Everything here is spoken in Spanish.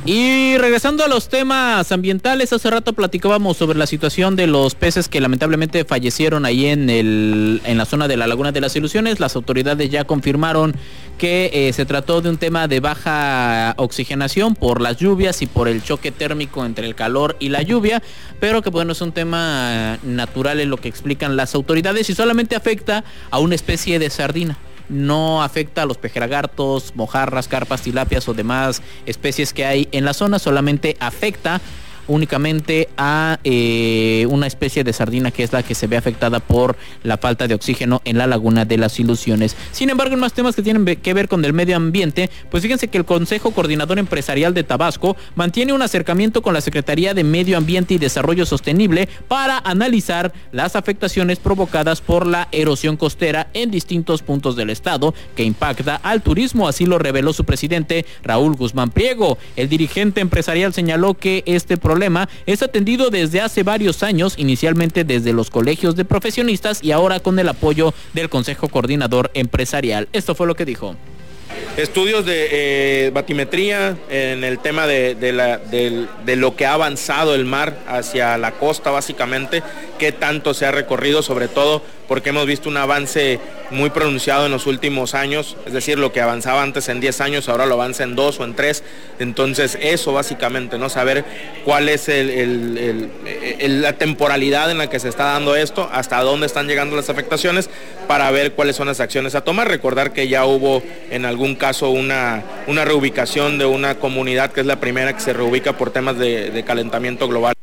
Y regresando a los temas ambientales, hace rato platicábamos sobre la situación de los peces que lamentablemente fallecieron ahí en la zona de la Laguna de las Ilusiones. Las autoridades ya confirmaron que se trató de un tema de baja oxigenación por las lluvias y por el choque térmico entre el calor y la lluvia, pero que bueno, es un tema natural, en lo que explican las autoridades, y solamente afecta a una especie de sardina. No afecta a los pejelagartos, mojarras, carpas, tilapias o demás especies que hay en la zona, solamente afecta únicamente a una especie de sardina, que es la que se ve afectada por la falta de oxígeno en la Laguna de las Ilusiones. Sin embargo, en más temas que tienen que ver con el medio ambiente, pues fíjense que el Consejo Coordinador Empresarial de Tabasco mantiene un acercamiento con la Secretaría de Medio Ambiente y Desarrollo Sostenible para analizar las afectaciones provocadas por la erosión costera en distintos puntos del estado que impacta al turismo. Así lo reveló su presidente, Raúl Guzmán Priego. El dirigente empresarial señaló que este problema es atendido desde hace varios años, inicialmente desde los colegios de profesionistas y ahora con el apoyo del Consejo Coordinador Empresarial. Esto fue lo que dijo. Estudios de batimetría en el tema de lo que ha avanzado el mar hacia la costa, básicamente, qué tanto se ha recorrido, sobre todo porque hemos visto un avance muy pronunciado en los últimos años, es decir, lo que avanzaba antes en 10 años, ahora lo avanza en 2 o en 3, entonces eso básicamente, ¿no? Saber cuál es la temporalidad en la que se está dando esto, hasta dónde están llegando las afectaciones, para ver cuáles son las acciones a tomar. Recordar que ya hubo en algún caso una reubicación de una comunidad, que es la primera que se reubica por temas de calentamiento global.